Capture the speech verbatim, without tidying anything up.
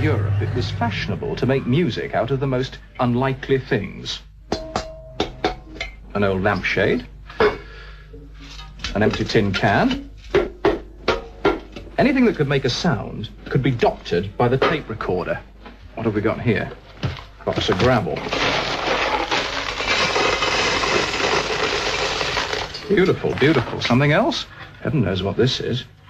Europe, it was fashionable to make music out of the most unlikely things. An old lampshade, an empty tin can. Anything that could make a sound could be doctored by the tape recorder. What have we got here? Box of gravel. Beautiful, beautiful. Something else? Heaven knows what this is.